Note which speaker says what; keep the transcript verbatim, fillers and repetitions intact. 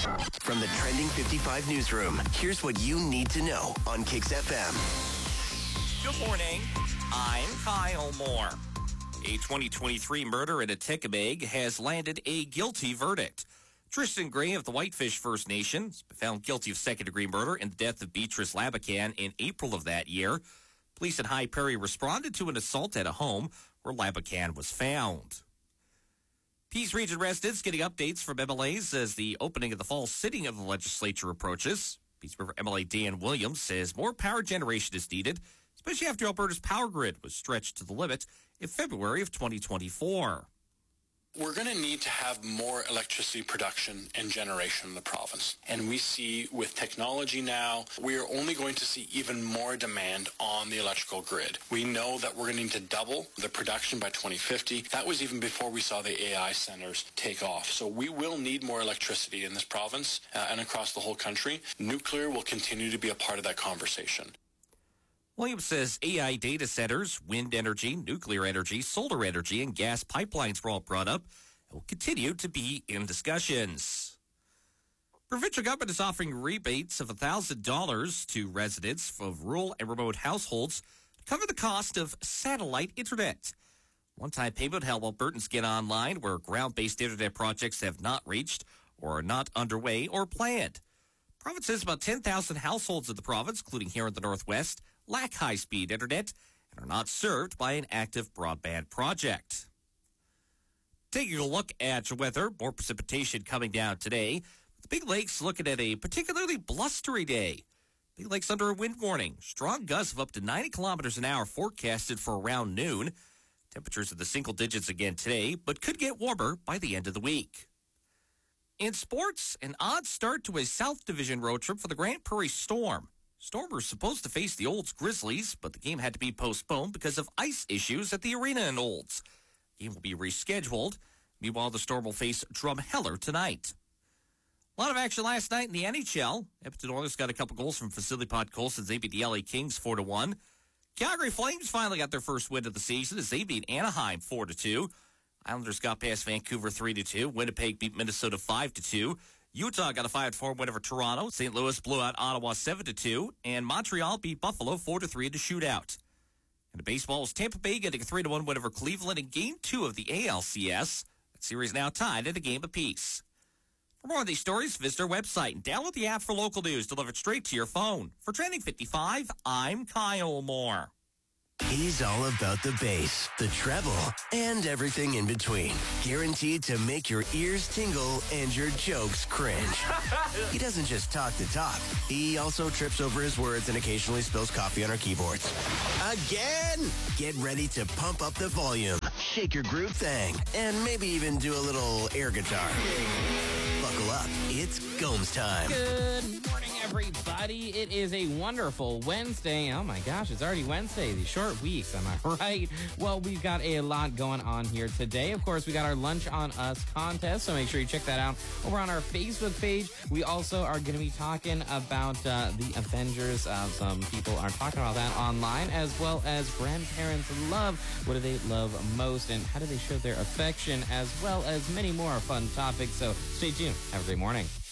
Speaker 1: From the Trending fifty-five newsroom, here's what you need to know on Kicks F M.
Speaker 2: Good morning. I'm Kyle Moore. A twenty twenty-three murder in Atikamekw has landed a guilty verdict. Tristan Gray of the Whitefish First Nation has been found guilty of second-degree murder in the death of Beatrice Labakan in April of that year. Police in High Prairie responded to an assault at a home where Labakan was found. Peace Region residents getting updates from M L As as the opening of the fall sitting of the legislature approaches. Peace River M L A Dan Williams says more power generation is needed, especially after Alberta's power grid was stretched to the limit in February of twenty twenty-four.
Speaker 3: We're going to need to have more electricity production and generation in the province. And we see with technology now, we are only going to see even more demand on the electrical grid. We know that we're going to need to double the production by twenty fifty. That was even before we saw the A I centers take off. So we will need more electricity in this province uh, and across the whole country. Nuclear will continue to be a part of that conversation.
Speaker 2: Williams says A I data centers, wind energy, nuclear energy, solar energy, and gas pipelines were all brought up and will continue to be in discussions. Provincial government is offering rebates of one thousand dollars to residents of rural and remote households to cover the cost of satellite internet. One-time payment help Albertans get online where ground-based internet projects have not reached or are not underway or planned. The province says about ten thousand households in the province, including here in the Northwest, lack high-speed internet and are not served by an active broadband project. Taking a look at weather, more precipitation coming down today. The Big Lake's looking at a particularly blustery day. Big Lake's under a wind warning. Strong gusts of up to ninety kilometers an hour forecasted for around noon. Temperatures in the single digits again today, but could get warmer by the end of the week. In sports, an odd start to a South Division road trip for the Grande Prairie Storm. Storm were supposed to face the Olds Grizzlies, but the game had to be postponed because of ice issues at the arena in Olds. The game will be rescheduled. Meanwhile, the Storm will face Drumheller tonight. A lot of action last night in the N H L. Edmonton Oilers got a couple goals from Vasily Podkolzin. They beat the L A Kings four to one. Calgary Flames finally got their first win of the season as they beat Anaheim four to two. Islanders got past Vancouver three to two. Winnipeg beat Minnesota five to two. Utah got a five to four win over Toronto. Saint Louis blew out Ottawa seven to two. And Montreal beat Buffalo four to three in a shootout. And the baseball was Tampa Bay getting a three to one win over Cleveland in Game two of the A L C S. That series now tied at a game apiece. For more on these stories, visit our website and download the app for local news delivered straight to your phone. For Trending fifty-five, I'm Kyle Moore.
Speaker 1: He's all about the bass, the treble, and everything in between. Guaranteed to make your ears tingle and your jokes cringe. He doesn't just talk the talk. He also trips over his words and occasionally spills coffee on our keyboards. Again! Get ready to pump up the volume, shake your groove thing, and maybe even do a little air guitar. Buckle up. It's Gomes time.
Speaker 4: Good morning, everybody. It is a wonderful Wednesday. Oh my gosh, it's already Wednesday. These short weeks, am I right? Well, we've got a lot going on here today. Of course, we got our Lunch on Us contest, so make sure you check that out over on our Facebook page. We also are going to be talking about uh, the Avengers. Uh, some people are talking about that online, as well as grandparents' love. What do they love most, and how do they show their affection, as well as many more fun topics. So stay tuned. Have a great morning.